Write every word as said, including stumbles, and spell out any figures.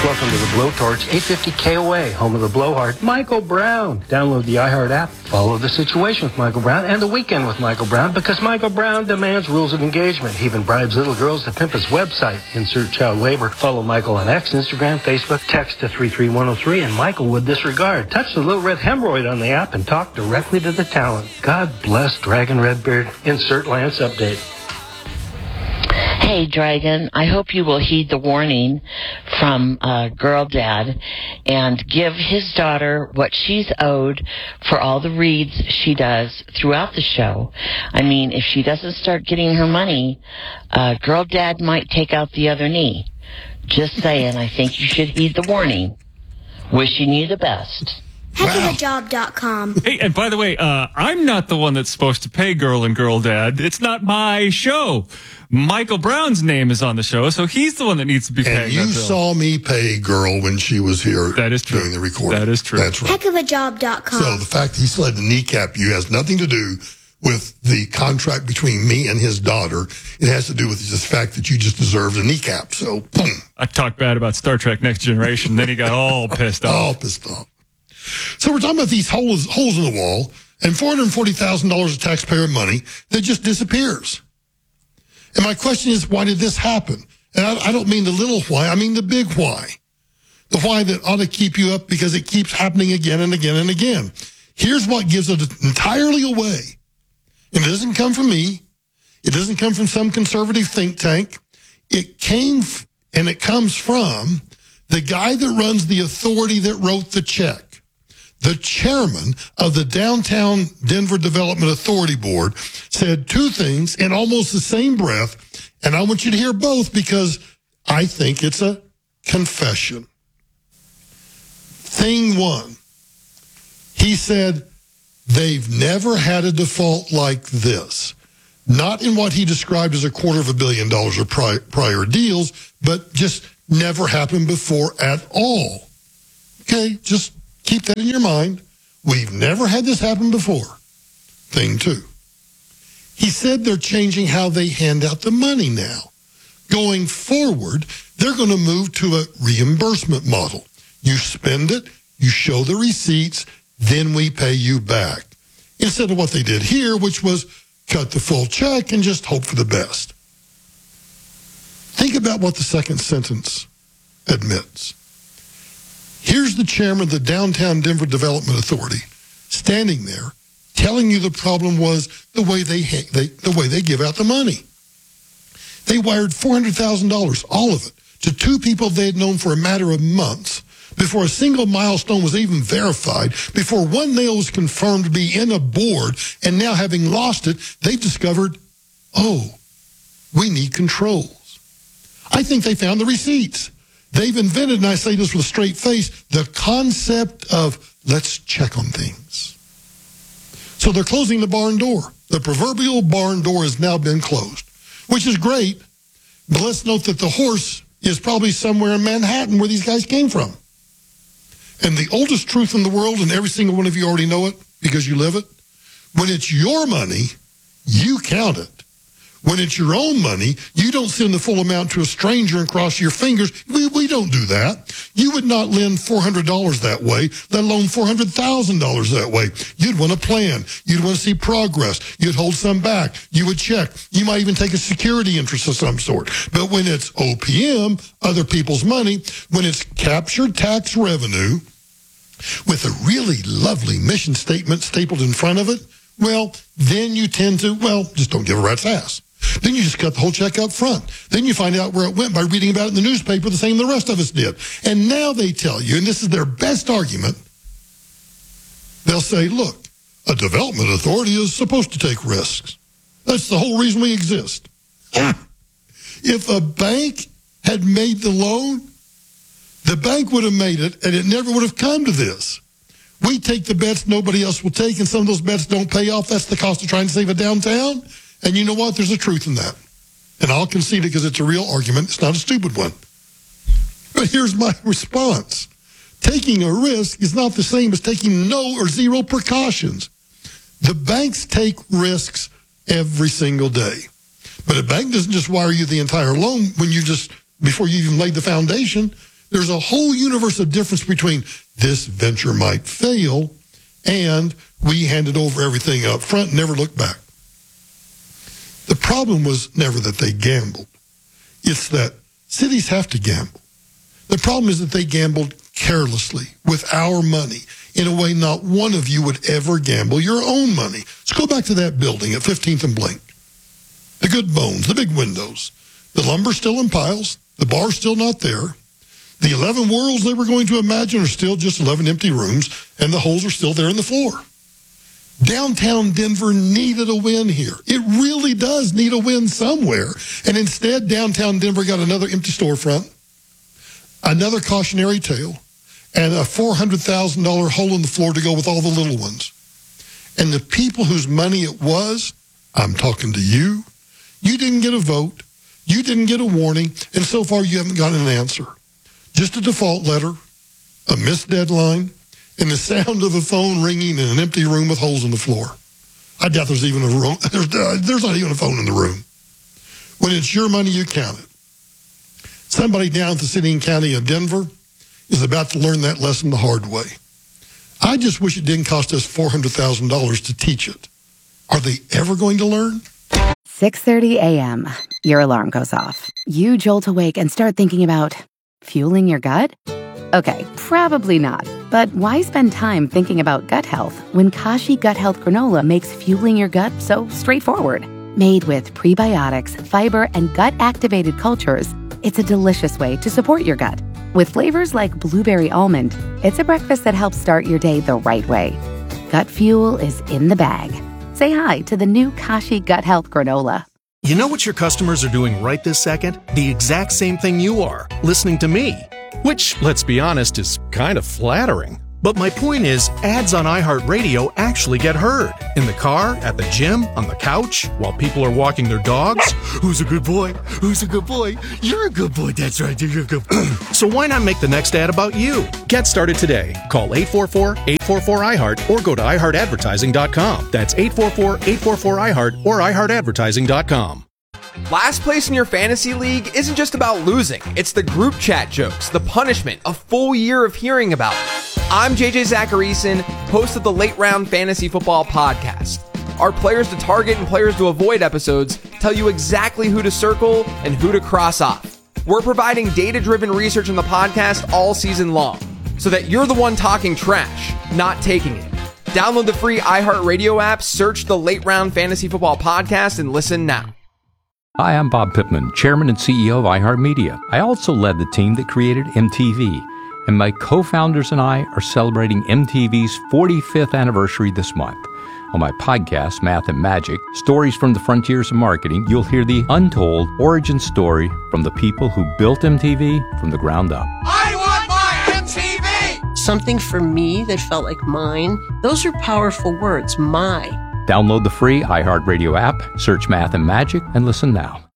Welcome to the Blowtorch, eight fifty K O A, home of the blowhard, Michael Brown. Download the iHeart app, follow The Situation with Michael Brown and The Weekend with Michael Brown, because Michael Brown demands rules of engagement. He even bribes little girls to pimp his website. Insert child labor. Follow Michael on X, Instagram, Facebook. Text to three three one oh three and Michael would disregard. Touch the little red hemorrhoid on the app and talk directly to the talent. God bless Dragon Redbeard. Insert Lance update. Hey, Dragon, I hope you will heed the warning from uh, Girl Dad and give his daughter what she's owed for all the reads she does throughout the show. I mean, if she doesn't start getting her money, uh, Girl Dad might take out the other knee. Just saying, I think you should heed the warning. Wishing you the best. heck of a job dot com. Hey, and by the way, uh, I'm not the one that's supposed to pay Girl and Girl Dad. It's not my show. Michael Brown's name is on the show, so he's the one that needs to be paying And you that bill. saw me pay Girl when she was here. That is true. Doing the recording. That is true. That's right. heck of a job dot com. So the fact he still had to kneecap you has nothing to do with the contract between me and his daughter. It has to do with the fact that you just deserved a kneecap. So, boom. I talked bad about Star Trek Next Generation, then he got all pissed off. All pissed off. So we're talking about these holes, holes in the wall and four hundred forty thousand dollars of taxpayer money that just disappears. And my question is, why did this happen? And I, I don't mean the little why, I mean the big why. The why that ought to keep you up because it keeps happening again and again and again. Here's what gives it entirely away. And it doesn't come from me. It doesn't come from some conservative think tank. It came f- and it comes from the guy that runs the authority that wrote the check. The chairman of the Downtown Denver Development Authority Board said two things in almost the same breath, and I want you to hear both because I think it's a confession. Thing one, he said, they've never had a default like this. Not in what he described as a quarter of a billion dollars of prior, prior deals, but just never happened before at all. Okay, just keep that in your mind. We've never had this happen before. Thing two. He said they're changing how they hand out the money now. Going forward, they're going to move to a reimbursement model. You spend it, you show the receipts, then we pay you back. Instead of what they did here, which was cut the full check and just hope for the best. Think about what the second sentence admits. Here's the chairman of the Downtown Denver Development Authority standing there telling you the problem was the way they, they the way they give out the money. They wired four hundred thousand dollars, all of it, to two people they had known for a matter of months before a single milestone was even verified, before one nail was confirmed to be in a board, and now having lost it, they discovered, oh, we need controls. I think they found the receipts. They've invented, and I say this with a straight face, the concept of let's check on things. So they're closing the barn door. The proverbial barn door has now been closed, which is great, but let's note that the horse is probably somewhere in Manhattan where these guys came from. And the oldest truth in the world, and every single one of you already know it because you live it, when it's your money, you count it. When it's your own money, you don't send the full amount to a stranger and cross your fingers. We, we don't do that. You would not lend four hundred dollars that way, let alone four hundred thousand dollars that way. You'd want a plan. You'd want to see progress. You'd hold some back. You would check. You might even take a security interest of some sort. But when it's O P M, other people's money, when it's captured tax revenue with a really lovely mission statement stapled in front of it, well, then you tend to, well, just don't give a rat's ass. Then you just cut the whole check up front. Then you find out where it went by reading about it in the newspaper the same the rest of us did. And now they tell you, and this is their best argument, they'll say, look, a development authority is supposed to take risks. That's the whole reason we exist. If a bank had made the loan, the bank would have made it, and it never would have come to this. We take the bets nobody else will take, and some of those bets don't pay off. That's the cost of trying to save a downtown. And you know what? There's a truth in that. And I'll concede it because it's a real argument. It's not a stupid one. But here's my response. Taking a risk is not the same as taking no or zero precautions. The banks take risks every single day. But a bank doesn't just wire you the entire loan when you just, before you even laid the foundation. There's a whole universe of difference between this venture might fail and we handed over everything up front and never looked back. The problem was never that they gambled. It's that cities have to gamble. The problem is that they gambled carelessly with our money in a way not one of you would ever gamble your own money. Let's go back to that building at fifteenth and Blink. The good bones, the big windows. The lumber's still in piles. The bar's still not there. The eleven worlds they were going to imagine are still just eleven empty rooms, and the holes are still there in the floor. Downtown Denver needed a win here. It really does need a win somewhere. And instead, downtown Denver got another empty storefront, another cautionary tale, and a four hundred thousand dollars hole in the floor to go with all the little ones. And the people whose money it was, I'm talking to you, you didn't get a vote, you didn't get a warning, and so far you haven't gotten an answer. Just a default letter, a missed deadline, and the sound of a phone ringing in an empty room with holes in the floor. I doubt there's even a room, there's, uh, there's not even a phone in the room. When it's your money, you count it. Somebody down at the city and county of Denver is about to learn that lesson the hard way. I just wish it didn't cost us four hundred thousand dollars to teach it. Are they ever going to learn? six thirty a.m. Your alarm goes off. You jolt awake and start thinking about fueling your gut? Okay, probably not. But why spend time thinking about gut health when Kashi Gut Health Granola makes fueling your gut so straightforward? Made with prebiotics, fiber, and gut-activated cultures, it's a delicious way to support your gut. With flavors like blueberry almond, it's a breakfast that helps start your day the right way. Gut fuel is in the bag. Say hi to the new Kashi Gut Health Granola. You know what your customers are doing right this second? The exact same thing you are, listening to me. Which, let's be honest, is kind of flattering. But my point is, ads on iHeartRadio actually get heard. In the car, at the gym, on the couch, while people are walking their dogs. Who's a good boy? Who's a good boy? You're a good boy. That's right. You're a good boy. So why not make the next ad about you? Get started today. Call eight four four, eight four four, I heart or go to i heart advertising dot com. That's eight four four, eight four four, I heart or i heart advertising dot com. Last place in your fantasy league isn't just about losing. It's the group chat jokes, the punishment, a full year of hearing about it. I'm J J Zacharyson, host of the Late Round Fantasy Football Podcast. Our players to target and players to avoid episodes tell you exactly who to circle and who to cross off. We're providing data-driven research in the podcast all season long, so that you're the one talking trash, not taking it. Download the free iHeartRadio app, search the Late Round Fantasy Football Podcast, and listen now. Hi, I'm Bob Pittman, Chairman and C E O of iHeartMedia. I also led the team that created M T V, and my co-founders and I are celebrating M T V's forty-fifth anniversary this month. On my podcast, Math and Magic, Stories from the Frontiers of Marketing, you'll hear the untold origin story from the people who built M T V from the ground up. I want my M T V! Something for me that felt like mine. Those are powerful words, my. Download the free iHeartRadio app, search Math and Magic, and listen now.